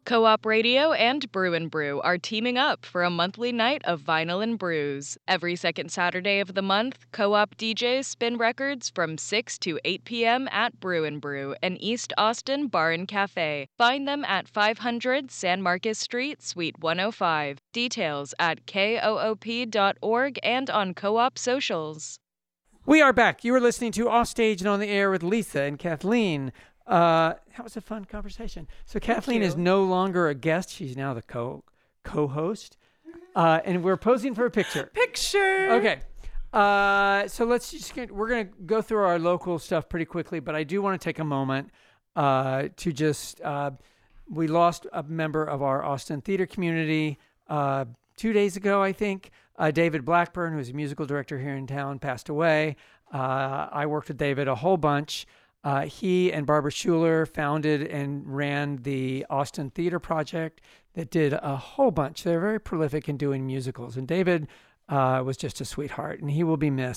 Co-op Radio and Brew and Brew are teaming up for a monthly night of vinyl and brews. Every second Saturday of the month, Co-op DJs spin records from 6 to 8 p.m. at Brew and Brew, an East Austin bar and cafe. Find them at 500 San Marcos Street, Suite 105. Details at koop.org and on Co-op socials. We are back. You are listening to Offstage and On the Air with Lisa and Kathleen. That was a fun conversation. So Kathleen is no longer a guest. She's now the co-host. And we're posing for a picture. Okay. So we're going to go through our local stuff pretty quickly, but I do want to take a moment to just, we lost a member of our Austin theater community 2 days ago, I think. David Blackburn, who's a musical director here in town, passed away. I worked with David a whole bunch. He and Barbara Schuler founded and ran the Austin Theater Project that did a whole bunch. They're very prolific in doing musicals. And David was just a sweetheart, and he will be missed.